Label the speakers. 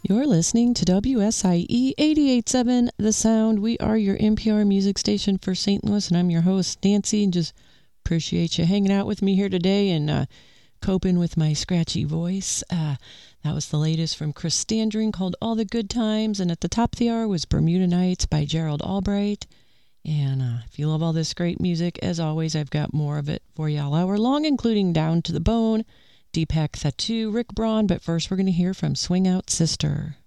Speaker 1: You're listening to WSIE 88.7 The Sound. We are your NPR music station for St. Louis, and I'm your host, Nancy, and just appreciate you hanging out with me here today and coping with my scratchy voice. That was the latest from Chris Standring called All the Good Times, and at the top of the hour was Bermuda Nights by Gerald Albright. And if you love all this great music, as always, I've got more of it for you all hour long, including Down to the Bone, Deepak Thatu, Rick Braun, but first we're going to hear from Swing Out Sister.